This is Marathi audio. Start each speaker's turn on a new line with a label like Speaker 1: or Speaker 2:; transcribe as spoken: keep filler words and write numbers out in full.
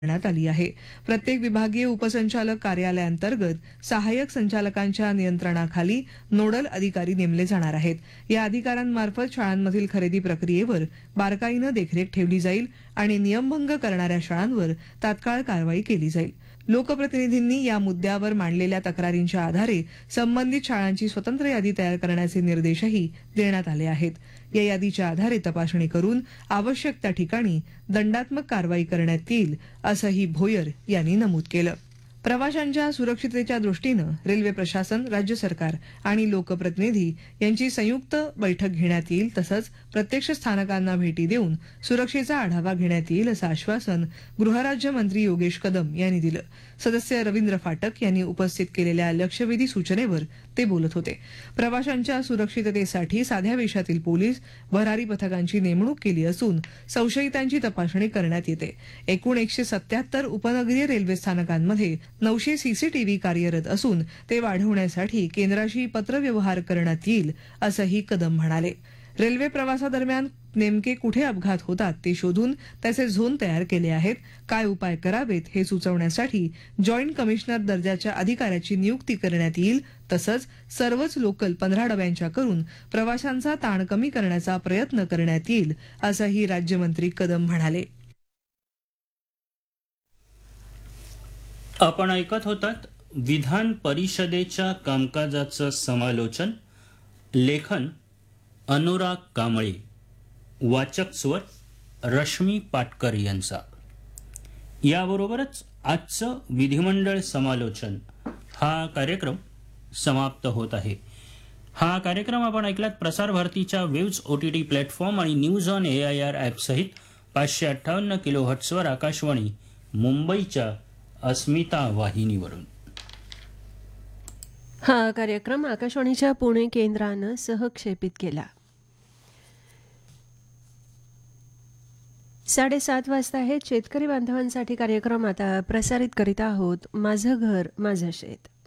Speaker 1: करण्यात आली आहे. प्रत्येक विभागीय उपसंचालक कार्यालयाअंतर्गत सहाय्यक संचालकांच्या नियंत्रणाखाली नोडल अधिकारी नेमले जाणार आहेत. या अधिकाऱ्यांमार्फत शाळांमधील खरेदी प्रक्रियेवर बारकाईनं देखरेख ठेवली जाईल आणि नियमभंग करणाऱ्या शाळांवर तात्काळ कारवाई केली जाईल. लोकप्रतिनिधींनी या मुद्द्यावर मांडलेल्या तक्रारींच्या आधारे संबंधित शाळांची स्वतंत्र यादी तयार करण्याचे निर्देशही देण्यात आले आहेत. या यादीच्या आधारे तपासणी करून आवश्यक त्या ठिकाणी दंडात्मक कारवाई करण्यात येईल असंही भोयर यांनी नमूद केलं. प्रवाशांच्या सुरक्षिततेच्या दृष्टीनं रेल्वे प्रशासन, राज्य सरकार आणि लोकप्रतिनिधी यांची संयुक्त बैठक घेण्यात येईल. तसंच प्रत्यक्ष स्थानकांना भेटी देऊन सुरक्षेचा आढावा घेण्यात येईल असं आश्वासन गृहराज्यमंत्री योगेश कदम यांनी दिलं. सदस्य रवींद्र फाटक यांनी उपस्थित केलेल्या लक्षवेधी सूचनेवर ते बोलत होते. प्रवाशांच्या सुरक्षिततेसाठी साध्या वेशातील पोलीस, भरारी पथकांची नेमणूक केली असून संशयितांची तपासणी करण्यात येते. एकूण एकशे सत्याहत्तर उपनगरीय रेल्वे स्थानकांमध्ये नऊशे सीसीटीव्ही कार्यरत असून ते वाढवण्यासाठी केंद्राशी पत्रव्यवहार करण्यात येईल असंही कदम म्हणाले. रेल्वे प्रवासादरम्यान नेमके कुठे अपघात होतात ते शोधून त्याचे झोन तयार केले आहेत. काय उपाय करावेत हे सुचवण्यासाठी जॉईंट कमिशनर दर्जाच्या अधिकाऱ्याची नियुक्ती करण्यात येईल. तसंच सर्वच लोकल पंधरा डब्यांच्या करून प्रवाशांचा ताण कमी करण्याचा प्रयत्न करण्यात येईल असंही राज्यमंत्री कदम म्हणाले.
Speaker 2: आपण ऐकत होतात विधान परिषदेच्या कामकाजाचं समालोचन. लेखन अनुराग कांबळे, वाचक स्वर रश्मी पाटकर यांचा. याबरोबरच आजचं विधिमंडळ समालोचन हा कार्यक्रम समाप्त होत आहे. हा कार्यक्रम आपण ऐकलात प्रसार भारतीच्या वेव्ज ओटीटी प्लॅटफॉर्म आणि news on A I R app सहित पाचशे अठ्ठावन्न किलो हट्सवर आकाशवाणी मुंबईच्या अस्मिता वाहिनीवरून.
Speaker 3: हा कार्यक्रम आकाशवाणीच्या पुणे केंद्रानं सहक्षेपित केला. साडेसात वाजता आहेत. शेतकरी बांधवांसाठी कार्यक्रम आता प्रसारित करीत आहोत. माझं घर माझं शेत.